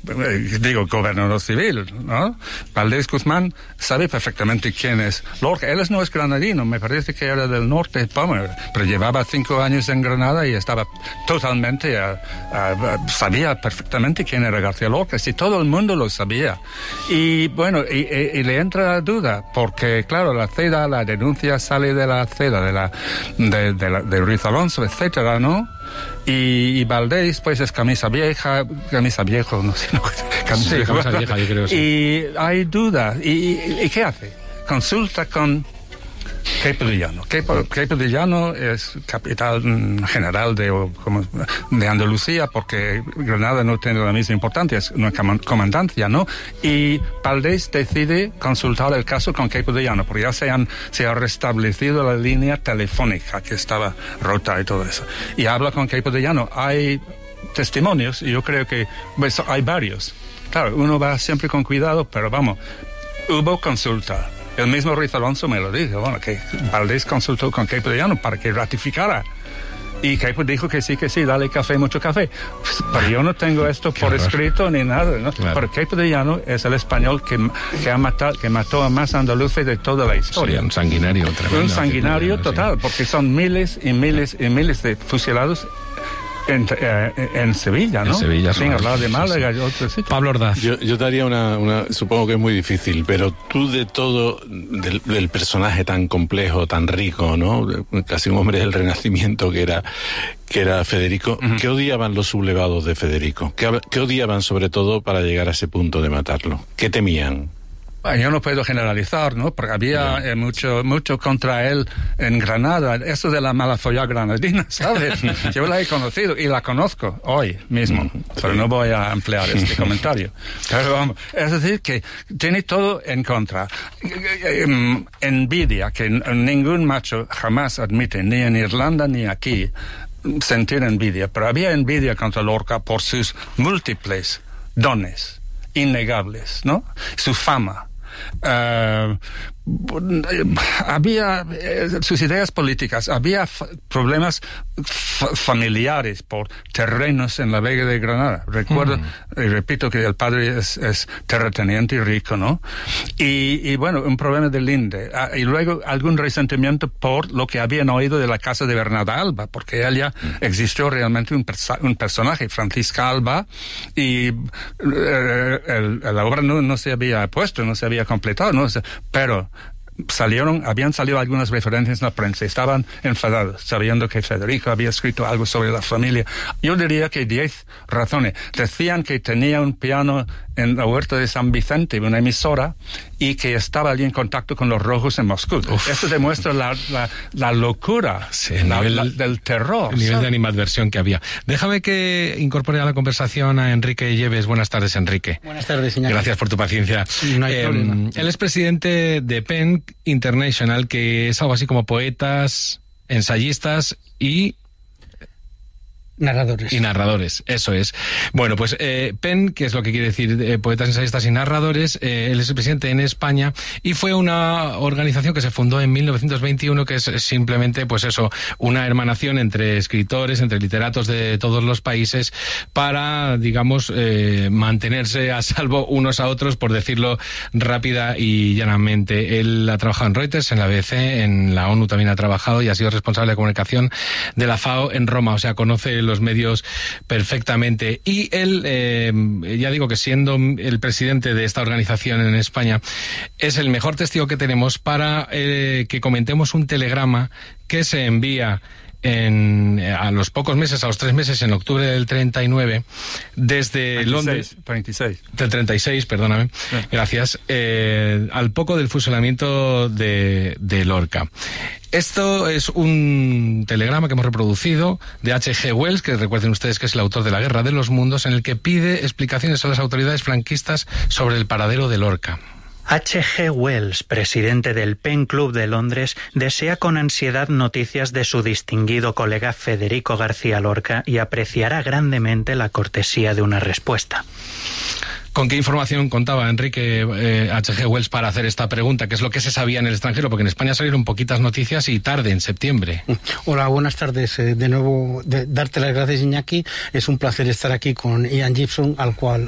gobernador civil, ¿no? Valdés Guzmán sabe perfectamente quién es Lorca. Él no es granadino, me parece que era del norte, pero llevaba 5 años en Granada y estaba totalmente, sabía perfectamente quién era García Lorca, si todo el mundo lo sabía. Y bueno, y le entra la duda, porque claro, la denuncia sale de la CEDA, de Ruiz Alonso, etcétera, ¿no? Y Valdés, pues es camisa viejo, no sé, camisa vieja, yo creo, sí. Y hay duda. ¿Y qué hace? Consulta con Queipo de Llano. Queipo de Llano es capital general de Andalucía, porque Granada no tiene la misma importancia, es una comandancia, ¿no? Y Valdés decide consultar el caso con Queipo de Llano, porque ya se ha restablecido la línea telefónica que estaba rota y todo eso. Y habla con Queipo de Llano. Hay testimonios, y yo creo que pues, hay varios. Claro, uno va siempre con cuidado, pero vamos, hubo consulta. El mismo Ruiz Alonso me lo dijo, bueno, que Valdés consultó con Queipo de Llano para que ratificara. Y Queipo dijo que sí, dale café, mucho café. Pero yo no tengo esto por escrito ni nada, ¿no? Claro. Pero Queipo de Llano es el español que mató a más andaluces de toda la historia. Sí, un sanguinario tremendo. Un sanguinario total, sí. Porque son miles y miles y miles de fusilados en Sevilla, ¿no? En Sevilla, sin hablar de Málaga y otros sitios. Pablo Ordaz. Yo te haría una, supongo que es muy difícil, pero tú de todo, del personaje tan complejo, tan rico, ¿no? Casi un hombre del Renacimiento que era Federico, uh-huh. ¿Qué odiaban los sublevados de Federico? ¿Qué odiaban sobre todo para llegar a ese punto de matarlo? ¿Qué temían? Yo no puedo generalizar, ¿no? Porque había mucho contra él en Granada. Eso de la mala folla granadina, ¿sabes? Yo la he conocido y la conozco hoy mismo, pero no voy a ampliar este comentario. Pero vamos, es decir, que tiene todo en contra. Envidia, que ningún macho jamás admite, ni en Irlanda ni aquí, sentir envidia. Pero había envidia contra Lorca por sus múltiples dones innegables, ¿no? Su fama. Había sus ideas políticas, había problemas familiares por terrenos en la Vega de Granada. Recuerdo y repito que el padre es terrateniente y rico, ¿no? Y bueno, un problema de linde. Y luego algún resentimiento por lo que habían oído de la casa de Bernarda Alba, porque ella existió realmente un personaje, Francisca Alba, y la obra no se había puesto, no se había completado, ¿no? Pero habían salido algunas referencias en la prensa, estaban enfadados, sabiendo que Federico había escrito algo sobre la familia. Yo diría que 10 razones. Decían que tenía un piano en la huerta de San Vicente, una emisora, y que estaba allí en contacto con los rojos en Moscú. Eso demuestra la locura, sí, del terror. El nivel de animadversión que había. Déjame que incorpore a la conversación a Enrique Lleves. Buenas tardes, Enrique. Buenas tardes, señor. Gracias por tu paciencia. Sí, no hay problema. Él es presidente de PEN International, que es algo así como poetas, ensayistas y narradores, eso es. Bueno, pues PEN, que es lo que quiere decir poetas, ensayistas y narradores, él es el presidente en España y fue una organización que se fundó en 1921, que es simplemente, pues eso, una hermanación entre escritores, entre literatos de todos los países para, digamos, mantenerse a salvo unos a otros, por decirlo rápida y llanamente. Él ha trabajado en Reuters, en la BBC, en la ONU también ha trabajado y ha sido responsable de comunicación de la FAO en Roma, o sea, conoce los medios perfectamente. Y él, ya digo que siendo el presidente de esta organización en España, es el mejor testigo que tenemos para que comentemos un telegrama que se envía a los pocos meses, a los 3 meses, en octubre del 39, desde Londres. 36. Del 36, perdóname. Sí. Gracias. Al poco del fusilamiento de Lorca. Esto es un telegrama que hemos reproducido de H.G. Wells, que recuerden ustedes que es el autor de La Guerra de los Mundos, en el que pide explicaciones a las autoridades franquistas sobre el paradero de Lorca. H.G. Wells, presidente del Pen Club de Londres, desea con ansiedad noticias de su distinguido colega Federico García Lorca y apreciará grandemente la cortesía de una respuesta. ¿Con qué información contaba Enrique H.G. Wells para hacer esta pregunta? ¿Qué es lo que se sabía en el extranjero? Porque en España salieron poquitas noticias y tarde, en septiembre. Hola, buenas tardes. De nuevo, darte las gracias, Iñaki. Es un placer estar aquí con Ian Gibson, al cual